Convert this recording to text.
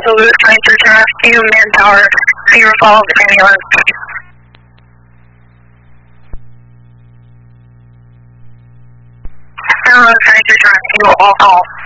Duluth, trying to return rescue, manpower, Cedar Falls, ambulance. Trying to return rescue, all calls.